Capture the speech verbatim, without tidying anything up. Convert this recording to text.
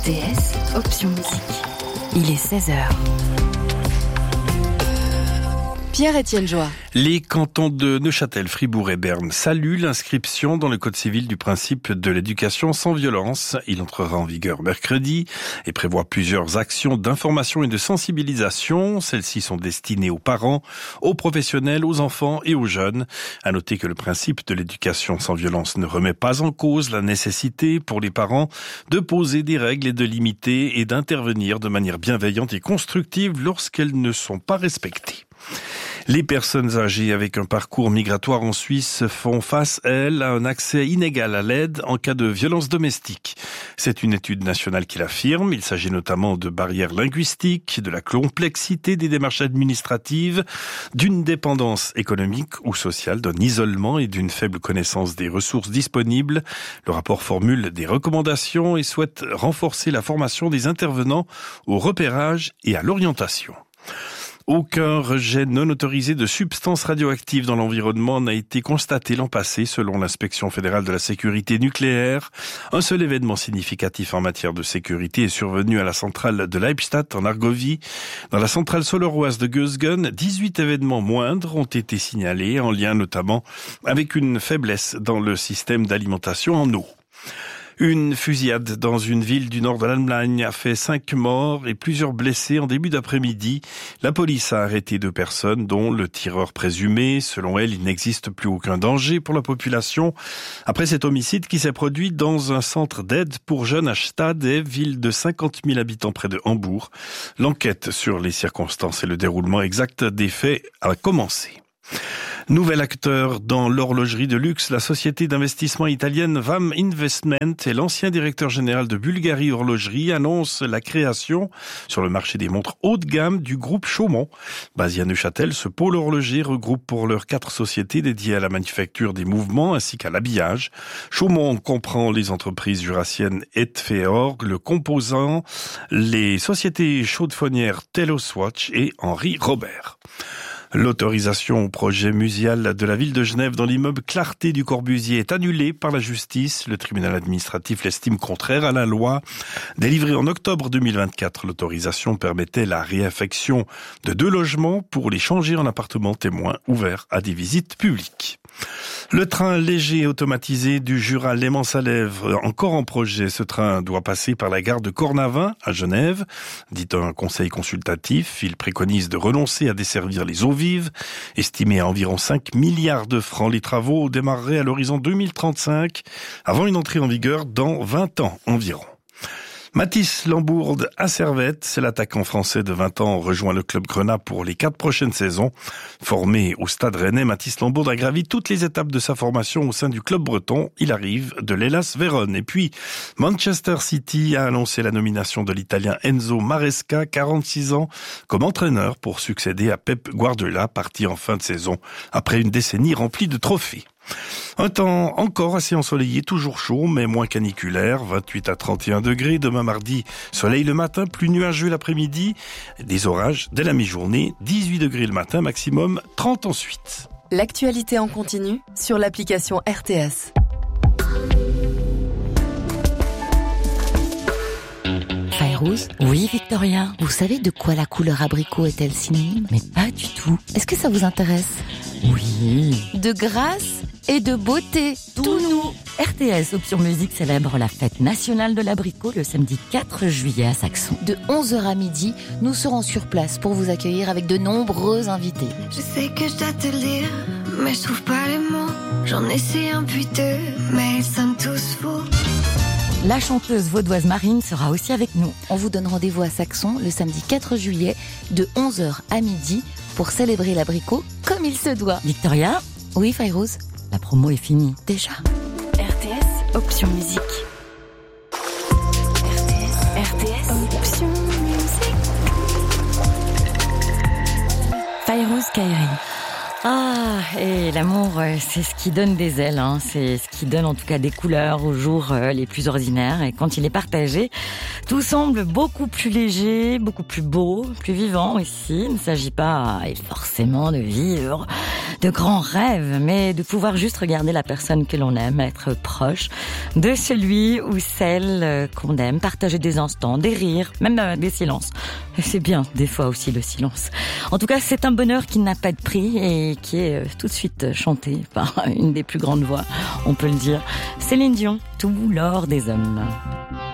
T S, option musique. Il est seize heures. Pierre-Étienne Joie. Les cantons de Neuchâtel, Fribourg et Berne saluent l'inscription dans le Code civil du principe de l'éducation sans violence. Il entrera en vigueur mercredi et prévoit plusieurs actions d'information et de sensibilisation. Celles-ci sont destinées aux parents, aux professionnels, aux enfants et aux jeunes. À noter que le principe de l'éducation sans violence ne remet pas en cause la nécessité pour les parents de poser des règles et de limiter et d'intervenir de manière bienveillante et constructive lorsqu'elles ne sont pas respectées. Les personnes âgées avec un parcours migratoire en Suisse font face, elles, à un accès inégal à l'aide en cas de violence domestique. C'est une étude nationale qui l'affirme. Il s'agit notamment de barrières linguistiques, de la complexité des démarches administratives, d'une dépendance économique ou sociale, d'un isolement et d'une faible connaissance des ressources disponibles. Le rapport formule des recommandations et souhaite renforcer la formation des intervenants au repérage et à l'orientation. Aucun rejet non autorisé de substances radioactives dans l'environnement n'a été constaté l'an passé, selon l'Inspection fédérale de la sécurité nucléaire. Un seul événement significatif en matière de sécurité est survenu à la centrale de Leibstadt, en Argovie. Dans la centrale solaroise de Gösgen, dix-huit événements moindres ont été signalés, en lien notamment avec une faiblesse dans le système d'alimentation en eau. Une fusillade dans une ville du nord de l'Allemagne a fait cinq morts et plusieurs blessés en début d'après-midi. La police a arrêté deux personnes, dont le tireur présumé. Selon elle, il n'existe plus aucun danger pour la population. Après cet homicide qui s'est produit dans un centre d'aide pour jeunes à Stade, ville de cinquante mille habitants près de Hambourg, l'enquête sur les circonstances et le déroulement exact des faits a commencé. Nouvel acteur dans l'horlogerie de luxe, la société d'investissement italienne V A M Investment et l'ancien directeur général de Bulgari Horlogerie annoncent la création sur le marché des montres haut de gamme du groupe Chaumont. Basé à Neuchâtel, ce pôle horloger regroupe pour leurs quatre sociétés dédiées à la manufacture des mouvements ainsi qu'à l'habillage. Chaumont comprend les entreprises jurassiennes Etfeorg, le composant, les sociétés chaudefonnières Teloswatch et Henri Robert. L'autorisation au projet muséal de la ville de Genève dans l'immeuble Clarté du Corbusier est annulée par la justice. Le tribunal administratif l'estime contraire à la loi. Délivrée en octobre deux mille vingt-quatre, l'autorisation permettait la réaffection de deux logements pour les changer en appartements témoins ouverts à des visites publiques. Le train léger automatisé du Jura Léman-Salève, encore en projet. Ce train doit passer par la gare de Cornavin à Genève, dit un conseil consultatif. Il préconise de renoncer à desservir les eaux vives, estimé à environ cinq milliards de francs. Les travaux démarreraient à l'horizon deux mille trente-cinq, avant une entrée en vigueur dans vingt ans environ. Mathis Lambourde à Servette, c'est l'attaquant français de vingt ans, rejoint le club Grenat pour les quatre prochaines saisons. Formé au Stade Rennais, Mathis Lambourde a gravi toutes les étapes de sa formation au sein du club breton. Il arrive de l'Hellas Vérone. Et puis, Manchester City a annoncé la nomination de l'Italien Enzo Maresca, quarante-six ans, comme entraîneur pour succéder à Pep Guardiola, parti en fin de saison après une décennie remplie de trophées. Un temps encore assez ensoleillé, toujours chaud, mais moins caniculaire, vingt-huit à trente et un degrés. Demain mardi, soleil le matin, plus nuageux l'après-midi, des orages dès la mi-journée, dix-huit degrés le matin, maximum trente ensuite. L'actualité en continu sur l'application R T S. Fayrouz ? Oui, Victoria. Vous savez de quoi la couleur abricot est-elle synonyme ? Mais pas du tout. Est-ce que ça vous intéresse ? Oui. De grâce et de beauté. Tout nous. R T S Option Musique célèbre la fête nationale de l'abricot le samedi quatre juillet à Saxon. De onze heures à midi, nous serons sur place pour vous accueillir avec de nombreux invités. Je sais que je dois te le dire, mais je trouve pas les mots. J'en essaie un puis deux, mais ils sonnent tous faux. La chanteuse vaudoise Marine sera aussi avec nous. On vous donne rendez-vous à Saxon le samedi quatre juillet de onze heures à midi pour célébrer l'abricot comme il se doit. Victoria ? Oui, Fayrouz ? La promo est finie. Déjà. R T S, option musique. R T S, R T S, option musique. Fayrouz Kairi. Ah, et l'amour, c'est ce qui donne des ailes, hein. C'est ce qui donne en tout cas des couleurs aux jours les plus ordinaires. Et quand il est partagé, tout semble beaucoup plus léger, beaucoup plus beau, plus vivant ici. Il ne s'agit pas forcément de vivre de grands rêves, mais de pouvoir juste regarder la personne que l'on aime, être proche de celui ou celle qu'on aime, partager des instants, des rires, même des silences. Et c'est bien, des fois aussi, le silence. En tout cas, c'est un bonheur qui n'a pas de prix et qui est tout de suite chanté par une des plus grandes voix, on peut le dire. Céline Dion, tout l'or des hommes.